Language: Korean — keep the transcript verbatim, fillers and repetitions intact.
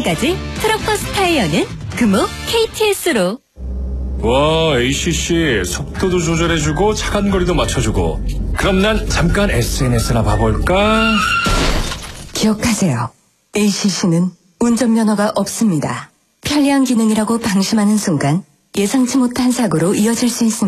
지금까지 트럭버스 타이어는 금호 케이티에스로. 와, 에이씨씨 속도도 조절해주고 차간거리도 맞춰주고. 그럼 난 잠깐 에스엔에스나 봐볼까? 기억하세요. 에이씨씨는 운전면허가 없습니다. 편리한 기능이라고 방심하는 순간 예상치 못한 사고로 이어질 수 있습니다.